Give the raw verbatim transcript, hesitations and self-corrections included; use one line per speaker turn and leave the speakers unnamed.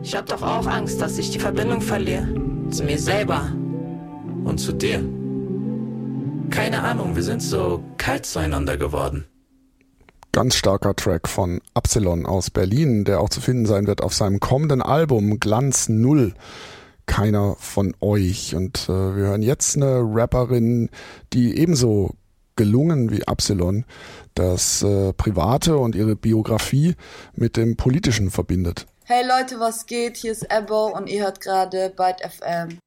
Ich hab doch auch Angst, dass ich die Verbindung verliere. Zu mir selber.
Und zu dir. Keine Ahnung, wir sind so kalt zueinander geworden.
Ganz starker Track von Absilon aus Berlin, der auch zu finden sein wird auf seinem kommenden Album Glanz Null. Keiner von euch. Und äh, wir hören jetzt eine Rapperin, die ebenso gelungen wie Absilon das äh, Private und ihre Biografie mit dem Politischen verbindet.
Hey Leute, was geht? Hier ist Ebbo und ihr hört gerade Byte F M.